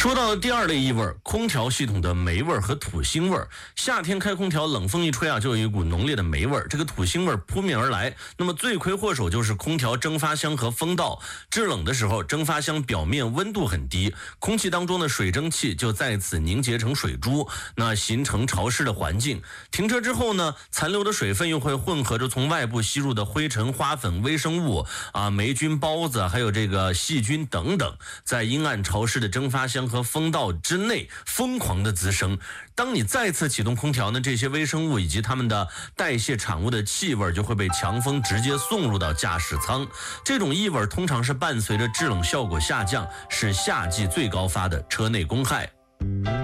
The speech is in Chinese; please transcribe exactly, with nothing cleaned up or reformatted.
说到第二类异味，空调系统的霉味和土腥味。夏天开空调，冷风一吹啊，就有一股浓烈的霉味，这个土腥味扑面而来。那么罪魁祸首就是空调蒸发箱和风道。制冷的时候，蒸发箱表面温度很低，空气当中的水蒸气就在此凝结成水珠，那形成潮湿的环境。停车之后呢，残留的水分又会混合着从外部吸入的灰尘、花粉、微生物啊、霉菌、孢子，还有这个细菌等等，在阴暗潮湿的蒸发箱和风道之内疯狂的滋生。当你再次启动空调呢，这些微生物以及它们的代谢产物的气味就会被强风直接送入到驾驶舱。这种异味通常是伴随着制冷效果下降，是夏季最高发的车内公害。